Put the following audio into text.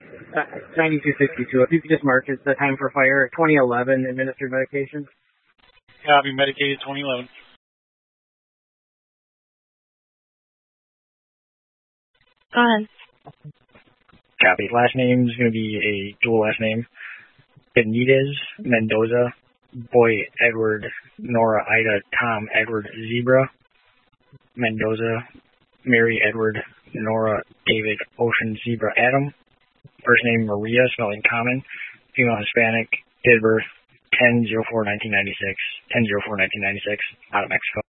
9262. If you could just mark it, the time for fire, 2011, administered medication. Copy, medicated 2011. Go ahead. Copy. Last name is going to be a dual last name. Benitez Mendoza, Boy Edward, Nora Ida, Tom Edward Zebra, Mendoza, Mary Edward, Nora David Ocean Zebra Adam. First name Maria, spelling common, female Hispanic, date of birth 10/04/1996, 10/04/1996, out of Mexico.